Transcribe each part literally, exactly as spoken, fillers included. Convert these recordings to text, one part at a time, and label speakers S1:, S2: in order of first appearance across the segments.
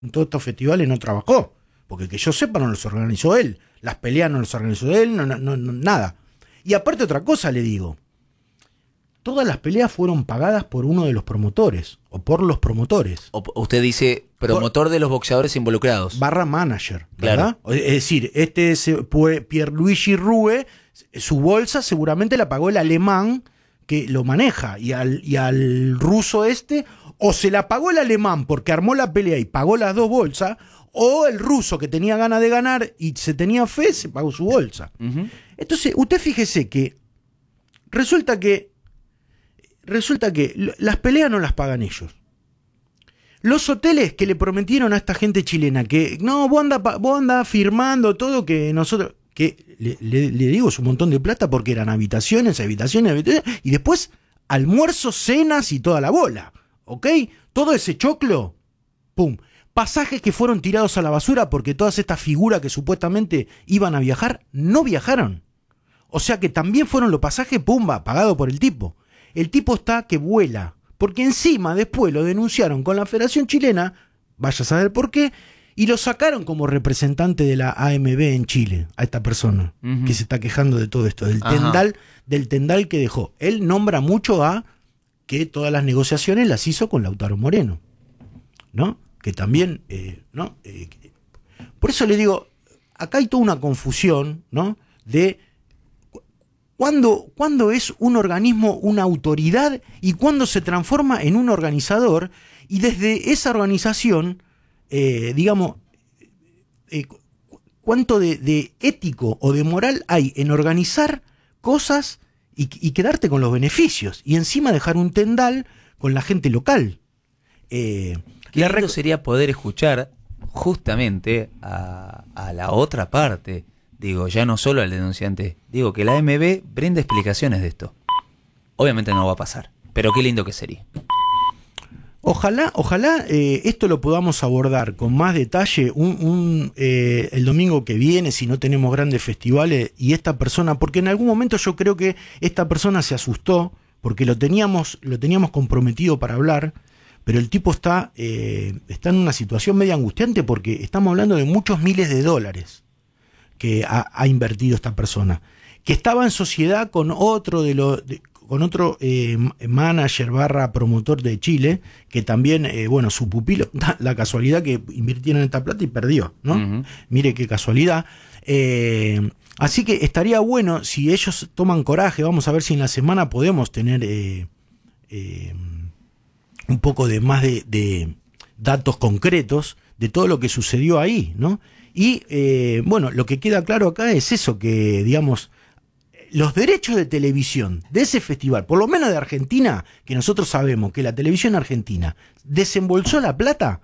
S1: en todos estos festivales no trabajó, porque que yo sepa no los organizó él, las peleas no los organizó él, no, no, no, nada. Y aparte otra cosa le digo, todas las peleas fueron pagadas por uno de los promotores, o por los promotores.
S2: O, usted dice promotor por, de los boxeadores involucrados.
S1: Barra manager, ¿verdad? Claro. Es decir, este es, Pierluigi Rue, su bolsa seguramente la pagó el alemán que lo maneja, y al, y al ruso este, o se la pagó el alemán porque armó la pelea y pagó las dos bolsas, o el ruso que tenía ganas de ganar y se tenía fe, se pagó su bolsa. Uh-huh. Entonces, usted fíjese que resulta que resulta que las peleas no las pagan ellos. Los hoteles que le prometieron a esta gente chilena que no, vos andás vos andás firmando todo, que nosotros, que le, le, le digo, es un montón de plata porque eran habitaciones, habitaciones, habitaciones, y después almuerzos, cenas y toda la bola, ¿ok? Todo ese choclo, pum. Pasajes que fueron tirados a la basura porque todas estas figuras que supuestamente iban a viajar, no viajaron. O sea que también fueron los pasajes, pumba, pagados por el tipo. El tipo está que vuela, porque encima después lo denunciaron con la Federación Chilena, vaya a saber por qué, y lo sacaron como representante de la A M B en Chile, a esta persona, uh-huh. que se está quejando de todo esto, del tendal, del tendal que dejó. Él nombra mucho a que todas las negociaciones las hizo con Lautaro Moreno, ¿no? Que también, eh, ¿no? Eh, por eso le digo, acá hay toda una confusión, ¿no? De cuándo, cuándo es un organismo una autoridad y cuándo se transforma en un organizador, y desde esa organización, eh, digamos, eh, cuánto de, de ético o de moral hay en organizar cosas y, y quedarte con los beneficios, y encima dejar un tendal con la gente local. Eh,
S2: Qué lindo sería poder escuchar justamente a, a la otra parte, digo, ya no solo al denunciante, digo, que la A M B brinde explicaciones de esto. Obviamente no va a pasar, pero qué lindo que sería.
S1: Ojalá, ojalá eh, esto lo podamos abordar con más detalle un, un, eh, el domingo que viene, si no tenemos grandes festivales, y esta persona, porque en algún momento yo creo que esta persona se asustó, porque lo teníamos, lo teníamos comprometido para hablar, pero el tipo está, eh, está en una situación media angustiante porque estamos hablando de muchos miles de dólares que ha, ha invertido esta persona, que estaba en sociedad con otro de los de, con otro eh, manager barra promotor de Chile, que también, eh, bueno, su pupilo, la casualidad que invirtieron esta plata y perdió, ¿no? Uh-huh. Mire qué casualidad. Eh, así que estaría bueno si ellos toman coraje, vamos a ver si en la semana podemos tener eh, eh, un poco de más de, de datos concretos de todo lo que sucedió ahí, ¿no? Y, eh, bueno, lo que queda claro acá es eso, que, digamos, los derechos de televisión de ese festival, por lo menos de Argentina, que nosotros sabemos que la televisión argentina desembolsó la plata,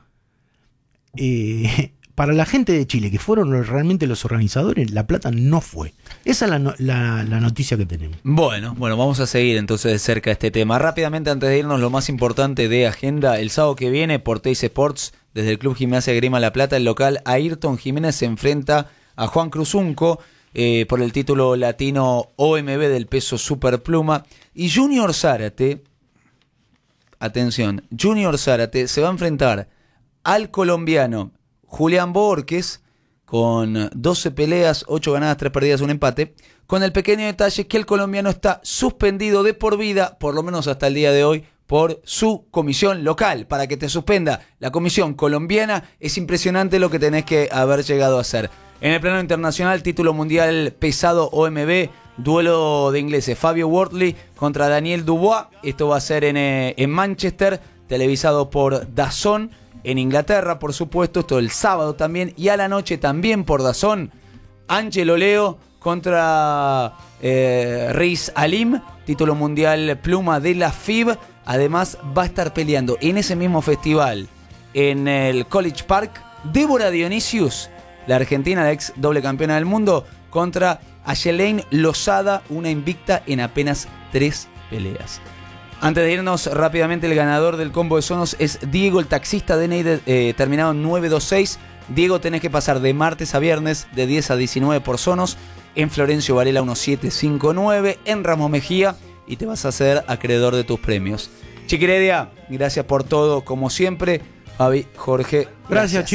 S1: eh, para la gente de Chile, que fueron los, realmente los organizadores, la plata no fue. Esa es la, la, la noticia que tenemos.
S2: Bueno, bueno, vamos a seguir entonces de cerca este tema. Rápidamente, antes de irnos, lo más importante de agenda. El sábado que viene, por Teis Sports, desde el Club Gimnasia Grima La Plata, el local Ayrton Jiménez se enfrenta a Juan Cruzunco eh, por el título latino O M B del peso superpluma. Y Junior Zárate, atención, Junior Zárate se va a enfrentar al colombiano Julián Borges, con doce peleas, ocho ganadas, tres perdidas, un empate, con el pequeño detalle que el colombiano está suspendido de por vida, por lo menos hasta el día de hoy, por su comisión local. Para que te suspenda la comisión colombiana, es impresionante lo que tenés que haber llegado a hacer. En el plano internacional, título mundial pesado O M B, duelo de ingleses, Fabio Wortley contra Daniel Dubois. Esto va a ser en, eh, en Manchester, televisado por D A Z N. En Inglaterra, por supuesto, esto el sábado también, y a la noche también por D A Z N, Ángelo Leo contra eh, Riz Alim, título mundial pluma de la F I B. Además va a estar peleando en ese mismo festival, en el College Park, Débora Dionisius, la argentina, la ex doble campeona del mundo, contra Ayelane Lozada, una invicta en apenas tres peleas. Antes de irnos rápidamente, el ganador del combo de sonos es Diego, el taxista, D N I de, eh, terminado en nueve dos seis. Diego, tenés que pasar de martes a viernes de diez a diecinueve por Sonos, en Florencio Varela diecisiete cincuenta y nueve, en Ramos Mejía, y te vas a hacer acreedor de tus premios. Chiquiredia, gracias por todo, como siempre. Avi, Jorge.
S1: Gracias, chicos.